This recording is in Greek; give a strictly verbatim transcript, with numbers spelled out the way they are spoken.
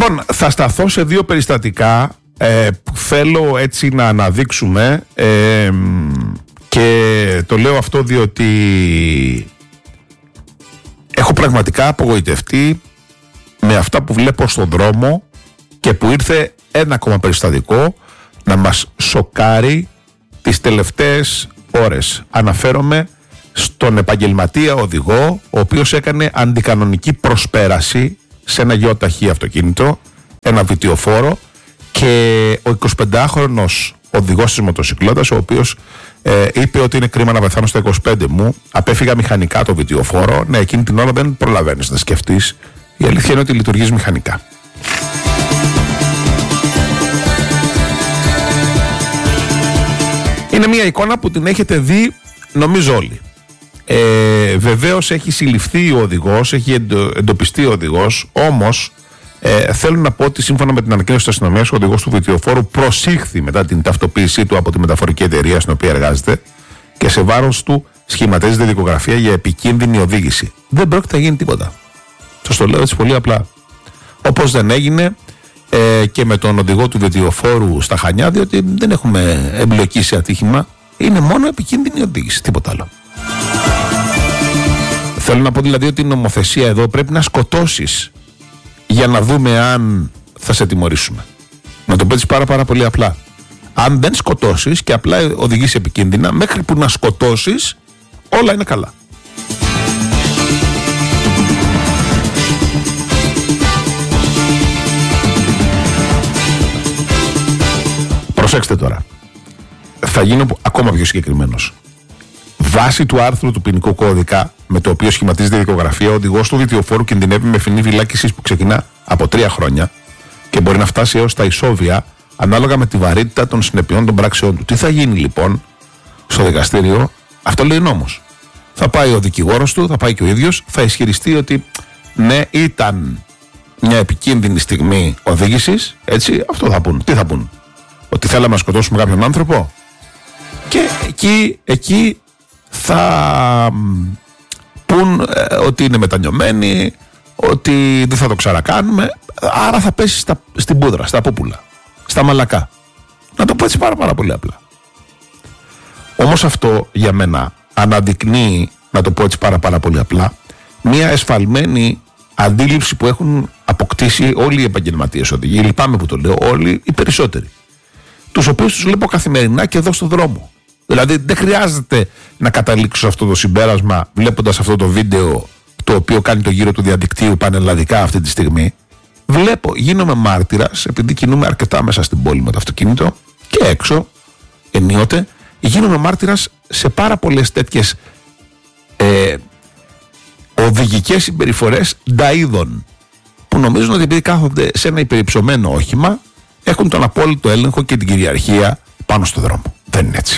Λοιπόν, θα σταθώ σε δύο περιστατικά ε, που θέλω έτσι να αναδείξουμε ε, και το λέω αυτό διότι έχω πραγματικά απογοητευτεί με αυτά που βλέπω στον δρόμο και που ήρθε ένα ακόμα περιστατικό να μας σοκάρει τις τελευταίες ώρες. Αναφέρομαι στον επαγγελματία οδηγό, ο οποίος έκανε αντικανονική προσπέραση σε ένα γιοταχή αυτοκίνητο, ένα βιτιοφόρο, και ο εικοσιπεντάχρονος οδηγός της μοτοσυκλέτας, ο οποίος ε, είπε ότι είναι κρίμα να πεθάνω στα είκοσι πέντε μου, απέφυγα μηχανικά το βιτιοφόρο. Ναι, εκείνη την ώρα δεν προλαβαίνεις να σκεφτείς. Η αλήθεια είναι ότι λειτουργείς μηχανικά. Είναι μια εικόνα που την έχετε δει νομίζω όλοι. Ε, βεβαίως έχει συλληφθεί ο οδηγός, έχει εντο, εντοπιστεί ο οδηγός, όμως ε, θέλω να πω ότι σύμφωνα με την ανακοίνωση της αστυνομίας, ο οδηγός του βιτιοφόρου προσήχθη μετά την ταυτοποίησή του από τη μεταφορική εταιρεία στην οποία εργάζεται και σε βάρος του σχηματίζεται δικογραφία για επικίνδυνη οδήγηση. Δεν πρόκειται να γίνει τίποτα. Σας το λέω έτσι πολύ απλά. Όπως δεν έγινε ε, και με τον οδηγό του βιτιοφόρου στα Χανιά, διότι δεν έχουμε εμπλοκή σε ατύχημα. Είναι μόνο επικίνδυνη οδήγηση, τίποτα άλλο. Θέλω να πω δηλαδή ότι η νομοθεσία εδώ πρέπει να σκοτώσεις για να δούμε αν θα σε τιμωρήσουμε. Να το πω έτσι πάρα πάρα πολύ απλά. Αν δεν σκοτώσεις και απλά οδηγείς επικίνδυνα, μέχρι που να σκοτώσεις όλα είναι καλά. Προσέξτε τώρα. Θα γίνω ακόμα πιο συγκεκριμένος. Βάσει του άρθρου του ποινικού κώδικα με το οποίο σχηματίζεται η δικογραφία, ο οδηγός του βιτιοφόρου κινδυνεύει με ποινή φυλάκισης που ξεκινά από τρία χρόνια και μπορεί να φτάσει έως τα ισόβια ανάλογα με τη βαρύτητα των συνεπειών των πράξεών του. Τι θα γίνει λοιπόν στο δικαστήριο? Αυτό λέει νόμος. Θα πάει ο δικηγόρος του, θα πάει και ο ίδιος, θα ισχυριστεί ότι ναι, ήταν μια επικίνδυνη στιγμή οδήγησης, έτσι, αυτό θα πούν. Τι θα πούν? Ότι θέλαμε να σκοτώσουμε κάποιον άνθρωπο? Και εκεί, εκεί θα πούν ε, ότι είναι μετανιωμένοι, ότι δεν θα το ξανακάνουμε. Άρα θα πέσει στα, στην πούδρα, στα πούπουλα, στα μαλακά. Να το πω έτσι πάρα, πάρα πολύ απλά. Όμως αυτό για μένα αναδεικνύει, να το πω έτσι πάρα, πάρα πολύ απλά, μια εσφαλμένη αντίληψη που έχουν αποκτήσει όλοι οι επαγγελματίες οδηγοί. Λυπάμαι που το λέω, όλοι οι περισσότεροι, τους οποίους τους βλέπω καθημερινά και εδώ στον δρόμο. Δηλαδή δεν χρειάζεται να καταλήξω σε αυτό το συμπέρασμα βλέποντας αυτό το βίντεο το οποίο κάνει το γύρο του διαδικτύου πανελλαδικά αυτή τη στιγμή. Βλέπω, γίνομαι μάρτυρας, επειδή κινούμαι αρκετά μέσα στην πόλη με το αυτοκίνητο και έξω ενίοτε, γίνομαι μάρτυρας σε πάρα πολλές τέτοιες ε, οδηγικές συμπεριφορές νταΐδων που νομίζουν ότι επειδή κάθονται σε ένα υπερυψωμένο όχημα έχουν τον απόλυτο έλεγχο και την κυριαρχία πάνω στο δρόμο. Δεν είναι έτσι.